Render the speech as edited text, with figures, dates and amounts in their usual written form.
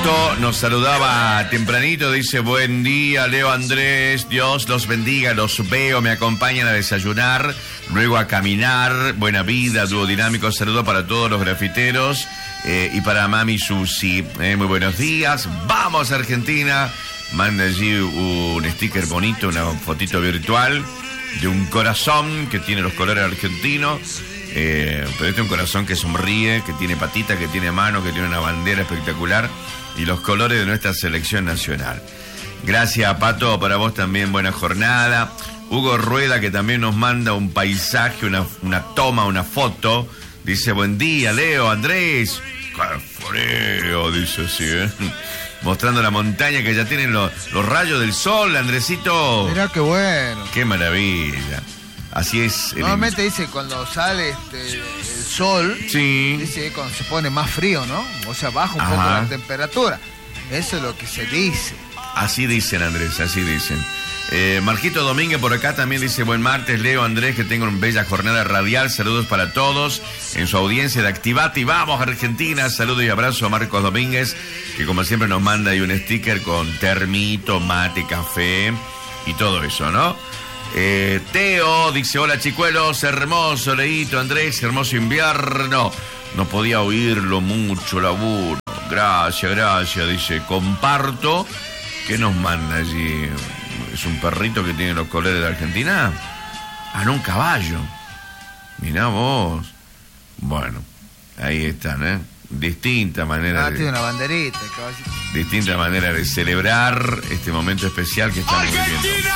Pato nos saludaba tempranito, dice: buen día, Leo, Andrés, Dios los bendiga, los veo, me acompañan a desayunar, luego a caminar, buena vida, dúo dinámico, saludo para todos los grafiteros y para Mami Susi, muy buenos días, vamos Argentina, manda allí un sticker bonito, una fotito virtual de un corazón que tiene los colores argentinos. Pero este es un corazón que sonríe, que tiene patita, que tiene mano, que tiene una bandera espectacular y los colores de nuestra selección nacional. Gracias, Pato, para vos también, buena jornada. Hugo Rueda, que también nos manda un paisaje, una toma, una foto. Dice: buen día, Leo, Andrés. Frío, dice así, mostrando la montaña que ya tienen los rayos del sol, Andresito. Mirá qué bueno. Qué maravilla. Así es. Normalmente dice cuando sale el sol, sí, dice cuando se pone más frío, ¿no? O sea, baja un poco la temperatura. Eso es lo que se dice. Así dicen, Andrés, así dicen. Marquito Domínguez por acá también dice: buen martes, Leo, Andrés, que tengan una bella jornada radial. Saludos para todos en su audiencia de Activate. Y vamos, Argentina. Saludo y abrazo a Marcos Domínguez, que como siempre nos manda ahí un sticker con termito, mate, café y todo eso, ¿no? Teo dice: hola chicuelos, hermoso Leito, Andrés, hermoso invierno. No podía oírlo mucho, laburo. Gracias, dice: comparto. ¿Qué nos manda allí? ¿Es un perrito que tiene los colores de Argentina? Ah, no, un caballo. Mirá vos. Bueno, ahí están, distinta manera tiene una banderita, caballito. Distinta manera de celebrar este momento especial que estamos viviendo.